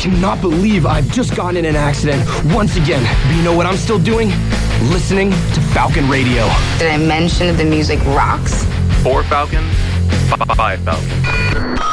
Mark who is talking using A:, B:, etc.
A: cannot believe I've just gotten in an accident once again. But you know what I'm still doing? Listening to Falcon Radio.
B: Did I mention that the music rocks?
C: 4 Falcons, 5 Falcons.